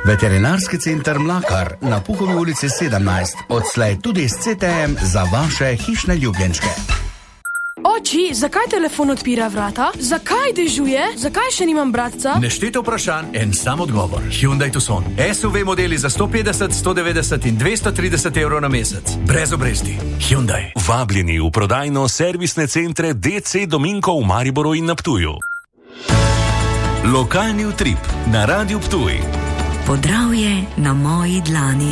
Veterinarski center Mlakar na Puhovi ulici 17, odslej tudi s CTM za vaše hišne ljubljenčke. Oči, zakaj telefon odpira vrata? Zakaj dežuje? Zakaj še nimam bratca? Neštete vprašanj, en sam odgovor. Hyundai Tucson. SUV modeli za 150, 190 in 230 evrov na mesec. Brez obresti. Hyundai. Vabljeni v prodajno-servisne centre DC Dominko v Mariboru in na Ptuju. Lokalni utrip na Radiu Ptuj. Podravje na moji dlani.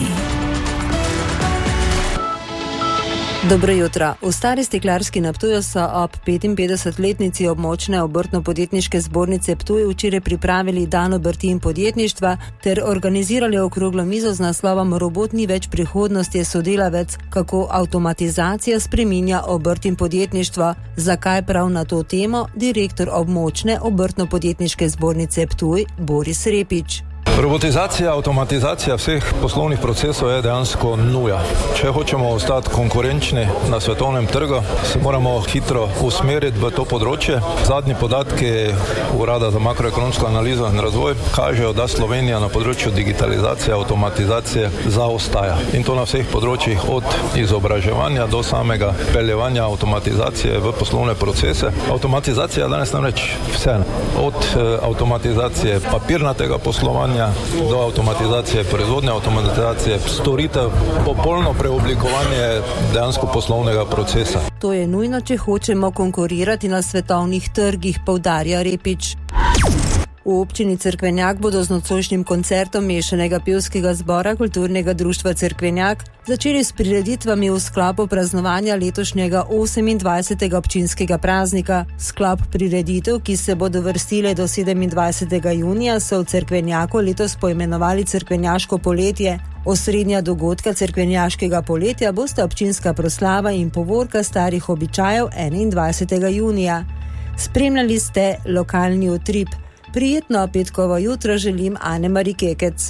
Dobro jutro. V Stari Steklarski na Ptuju so ob 55-letnici območne obrtno-podjetniške zbornice Ptuj včeraj pripravili dan obrti in podjetništva ter organizirali okroglo mizo z naslovom Robot ni več prihodnost, je sodelavec, kako avtomatizacija spreminja obrt in podjetništvo. Zakaj prav na to temo direktor območne obrtno-podjetniške zbornice Ptuj Boris Repič. Robotizacija, avtomatizacija vseh poslovnih procesov je dejansko nuja. Če hočemo ostati konkurenčni na svetovnem trgu, se moramo hitro usmeriti v to področje. Zadnji podatki Urada za makroekonomsko analizo in razvoj kažejo, da Slovenija na področju digitalizacije, avtomatizacije zaostaja. In to na vseh področjih, od izobraževanja do samega peljevanja avtomatizacije v poslovne procese. Avtomatizacija je danes namreč vse. Od avtomatizacije papirnatega poslovanja do avtomatizacije proizvodnje, avtomatizacije storitev, popolno preoblikovanje dejansko poslovnega procesa. To je nujno, če hočemo konkurirati na svetovnih trgih, poudarja Repič. V občini Cerkvenjak bodo z nocojšnjim koncertom mešanega pevskega zbora Kulturnega društva Cerkvenjak začeli s prireditvami v sklopu praznovanja letošnjega 28. občinskega praznika. Sklop prireditev, ki se bodo vrstile do 27. junija, so v Cerkvenjaku letos poimenovali Cerkvenjaško poletje. Osrednja dogodka cerkvenjaškega poletja bosta občinska proslava in povorka starih običajev 21. junija. Spremljali ste lokalni utrip. Prijetno petkovo jutro želim Ane-Mari Kekec.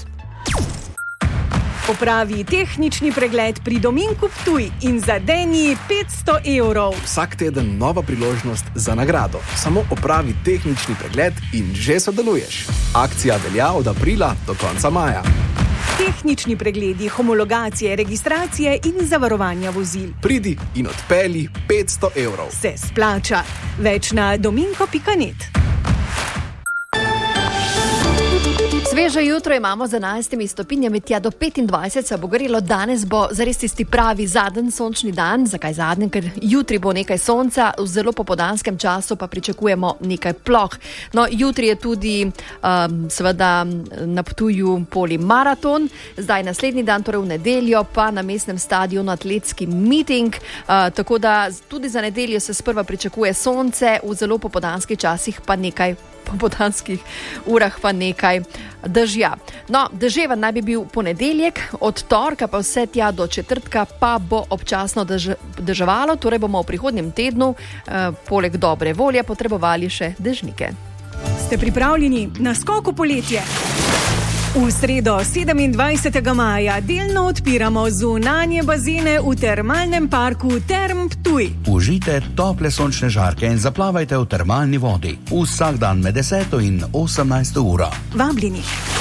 Opravi tehnični pregled pri Dominku Ptuj in zadeni 500 evrov. Vsak teden nova priložnost za nagrado. Samo opravi tehnični pregled in že sodeluješ. Akcija velja od aprila do konca maja. Tehnični pregledi, homologacije, registracije in zavarovanja vozil. Pridi in odpelji 500 evrov. Se splača. Več na dominko.net. Sveže jutro imamo z 11 stopinjami, tja do 25 se bo gorelo. Danes bo zares tisti pravi zadnji sončni dan. Zakaj zadnji? Ker jutri bo nekaj sonca, v zelo popoldanskem času pa pričakujemo nekaj ploh. No, jutri je tudi seveda na Ptuju polimaraton. Zdaj naslednji dan, torej v nedeljo, pa na mestnem stadionu atletski miting. Tako da tudi za nedeljo se sprva pričakuje sonce, v zelo popoldanskih časih pa nekaj popoldanskih urah pa nekaj dežja. No, deževan naj bi bil ponedeljek, od torka pa vse tja do četrtka pa bo občasno deževalo, torej bomo v prihodnjem tednu poleg dobre volje potrebovali še dežnike. Ste pripravljeni na skok v poletje? V sredo 27. maja delno odpiramo zunanje bazene v termalnem parku Term Ptuj. Užijte tople sončne žarke in zaplavajte v termalni vodi. Vsak dan med 10 in 18 uro. Vabljeni.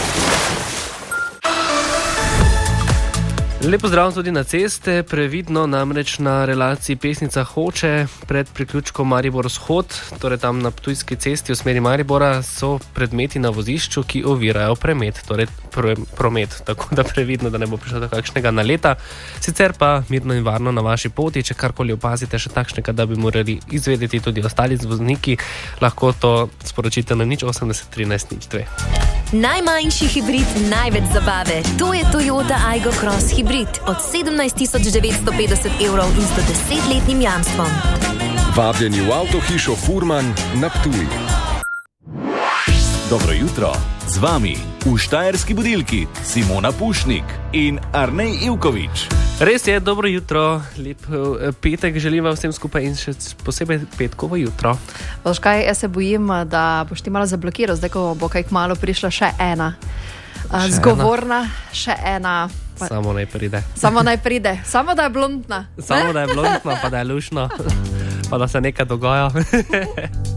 Lepo zdrav tudi na ceste, previdno namreč na relaciji Pesnica-Hoče pred priključkom Maribor-Vzhod, torej tam na Ptujski cesti v smeri Maribora so predmeti na vozišču, ki ovirajo promet, tako da previdno, da ne bo prišlo do kakšnega naleta. Sicer pa mirno in varno na vaši poti, če karkoli opazite še takšnega, da bi morali izvedeti tudi ostali vozniki, lahko to sporočite na 080 13 02. Najmanjši hibrid, največ zabave. To je Toyota Aygo Cross hibrid od 17.950 evrov in z 10-letnim jamstvom. Vabljeni v avtohišo Furman na Ptuj. Dobro jutro, z vami v Štajerski budilki Simona Pušnik in Arnej Ivković. Res je, dobro jutro, lep petek želim vam vsem skupaj in še posebej petkovo jutro. Veš kaj, jaz se bojim, da boš ti malo zablokiral, zdaj ko bo kaj kmalu prišla še ena. Zgovorna, še ena. Samo naj pride. Samo da je blondna. Samo da je blondna, pa da je lušna, pa da se nekaj dogaja.